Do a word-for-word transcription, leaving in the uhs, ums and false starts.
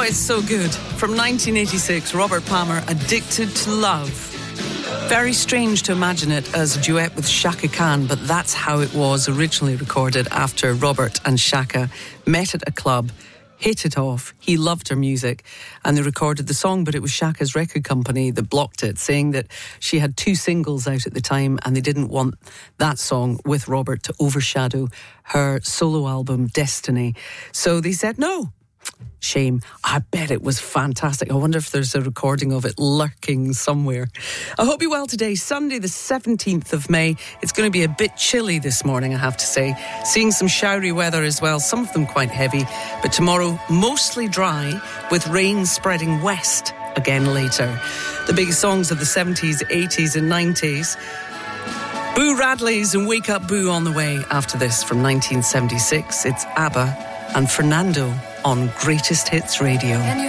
it's so good. From nineteen eighty-six, Robert Palmer, Addicted to Love. Very strange to imagine it as a duet with Chaka Khan, but that's how it was originally recorded after Robert and Chaka met at a club, hit it off. He loved her music and they recorded the song, but it was Chaka's record company that blocked it, saying that she had two singles out at the time and they didn't want that song with Robert to overshadow her solo album Destiny. So they said no. Shame. I bet it was fantastic. I wonder if there's a recording of it lurking somewhere. I hope you're well today. Sunday the seventeenth of May. It's going to be a bit chilly this morning, I have to say. Seeing some showery weather as well, some of them quite heavy. But tomorrow, mostly dry, with rain spreading west again later. The biggest songs of the seventies, eighties and nineties. Boo Radley's and Wake Up Boo on the way after this from nineteen seventy-six. It's ABBA and Fernando on Greatest Hits Radio.